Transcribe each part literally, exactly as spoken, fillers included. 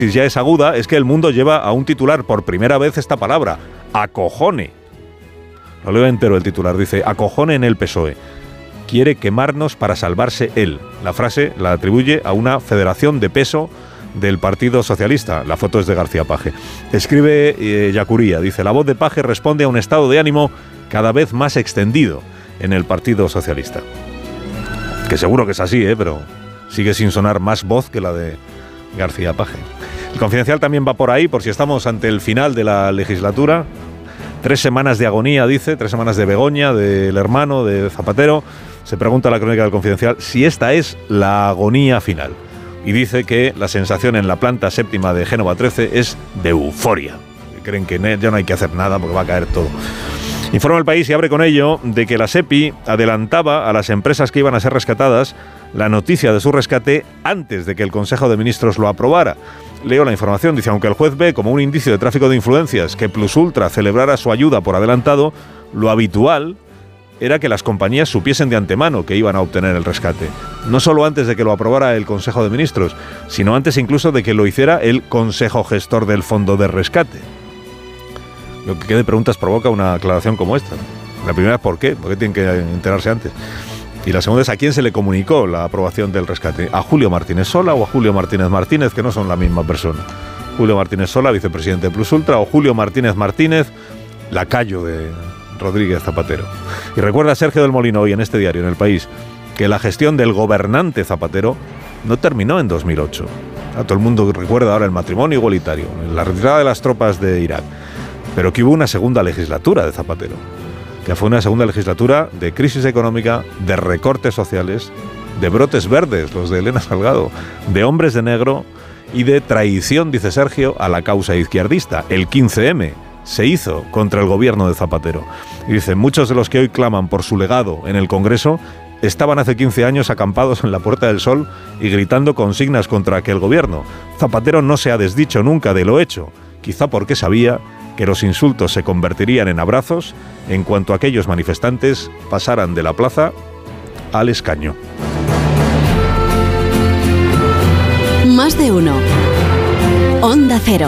ya es aguda, es que El Mundo lleva a un titular por primera vez esta palabra, acojone. Lo leo entero el titular, dice, acojone en el P S O E. Quiere quemarnos para salvarse él. La frase la atribuye a una federación de peso del Partido Socialista. La foto es de García Paje. Escribe eh, Yacuría, dice, la voz de Paje responde a un estado de ánimo cada vez más extendido en el Partido Socialista. Que seguro que es así, ¿eh? Pero sigue sin sonar más voz que la de García Paje. El Confidencial también va por ahí, por si estamos ante el final de la legislatura. Tres semanas de agonía, dice, tres semanas de Begoña, del hermano, de Zapatero. Se pregunta la crónica del Confidencial si esta es la agonía final. Y dice que la sensación en la planta séptima de Génova trece es de euforia. Creen que ya no hay que hacer nada porque va a caer todo. Informa El País y abre con ello de que la SEPI adelantaba a las empresas que iban a ser rescatadas la noticia de su rescate antes de que el Consejo de Ministros lo aprobara. Leo la información, dice, aunque el juez ve como un indicio de tráfico de influencias que Plus Ultra celebrara su ayuda por adelantado, lo habitual era que las compañías supiesen de antemano que iban a obtener el rescate. No solo antes de que lo aprobara el Consejo de Ministros, sino antes incluso de que lo hiciera el Consejo Gestor del Fondo de Rescate. Lo que de preguntas provoca una aclaración como esta. La primera es ¿por qué? ¿Por qué tienen que enterarse antes? Y la segunda es ¿a quién se le comunicó la aprobación del rescate? ¿A Julio Martínez Sola o a Julio Martínez Martínez, que no son la misma persona? Julio Martínez Sola, vicepresidente de Plus Ultra, o Julio Martínez Martínez, lacayo de Rodríguez Zapatero. Y recuerda Sergio del Molino hoy en este diario, en El País, que la gestión del gobernante Zapatero no terminó en dos mil ocho. A todo el mundo recuerda ahora el matrimonio igualitario, la retirada de las tropas de Irak, pero que hubo una segunda legislatura de Zapatero, que fue una segunda legislatura de crisis económica, de recortes sociales, de brotes verdes, los de Elena Salgado, de hombres de negro y de traición, dice Sergio, a la causa izquierdista. El quince eme se hizo contra el gobierno de Zapatero. Y dice, muchos de los que hoy claman por su legado en el Congreso estaban hace quince años acampados en la Puerta del Sol y gritando consignas contra aquel gobierno. Zapatero no se ha desdicho nunca de lo hecho, quizá porque sabía que los insultos se convertirían en abrazos en cuanto aquellos manifestantes pasaran de la plaza al escaño. Más de uno. Onda Cero.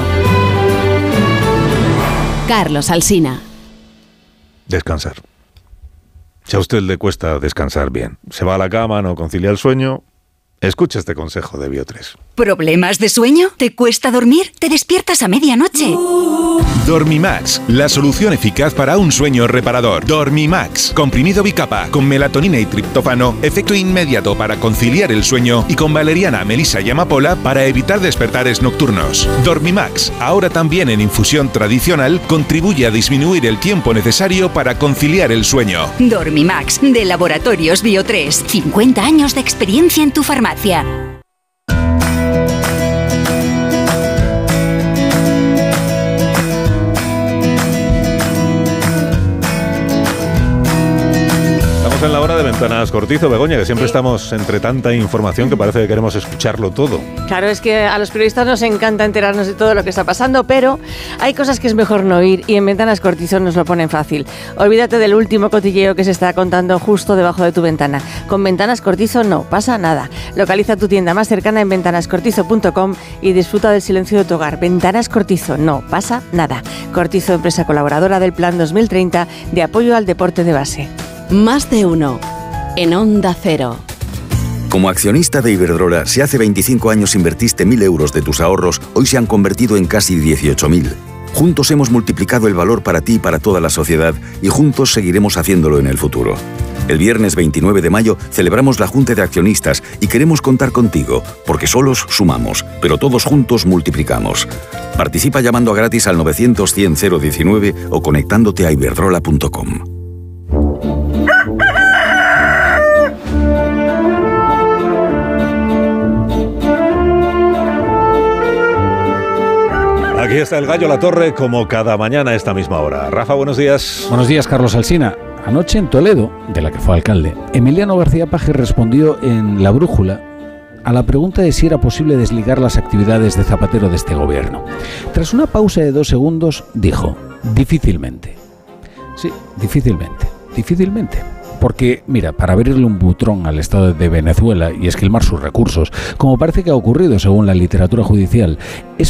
Carlos Alsina. Descansar. Si a usted le cuesta descansar bien, se va a la cama, no concilia el sueño, escuche este consejo de Biotres. ¿Problemas de sueño? ¿Te cuesta dormir? ¿Te despiertas a medianoche? Dormimax, la solución eficaz para un sueño reparador. Dormimax, comprimido bicapa, con melatonina y triptófano, efecto inmediato para conciliar el sueño, y con valeriana, melisa y amapola para evitar despertares nocturnos. Dormimax, ahora también en infusión tradicional, contribuye a disminuir el tiempo necesario para conciliar el sueño. Dormimax, de Laboratorios Biotres. cincuenta años de experiencia en tu farmacia. En la hora de Ventanas Cortizo, Begoña, que siempre estamos entre tanta información que parece que queremos escucharlo todo. Claro, es que a los periodistas nos encanta enterarnos de todo lo que está pasando, pero hay cosas que es mejor no oír y en Ventanas Cortizo nos lo ponen fácil. Olvídate del último cotilleo que se está contando justo debajo de tu ventana. Con Ventanas Cortizo no pasa nada. Localiza tu tienda más cercana en ventanas cortizo punto com y disfruta del silencio de tu hogar. Ventanas Cortizo, no pasa nada. Cortizo, empresa colaboradora del Plan dos mil treinta de apoyo al deporte de base. Más de uno. En Onda Cero. Como accionista de Iberdrola, si hace veinticinco años invertiste mil euros de tus ahorros, hoy se han convertido en casi dieciocho mil. Juntos hemos multiplicado el valor para ti y para toda la sociedad, y juntos seguiremos haciéndolo en el futuro. El viernes veintinueve de mayo celebramos la Junta de Accionistas y queremos contar contigo, porque solos sumamos, pero todos juntos multiplicamos. Participa llamando gratis al novecientos cien cero diecinueve o conectándote a iberdrola punto com. Aquí está el Gallo La Torre, como cada mañana a esta misma hora. Rafa, buenos días. Buenos días, Carlos Alsina. Anoche en Toledo, de la que fue alcalde, Emiliano García Paje respondió en La Brújula a la pregunta de si era posible desligar las actividades de Zapatero de este gobierno. Tras una pausa de dos segundos, dijo, difícilmente. Sí, difícilmente, difícilmente. Porque, mira, para abrirle un butrón al Estado de Venezuela y esquilmar sus recursos, como parece que ha ocurrido según la literatura judicial, es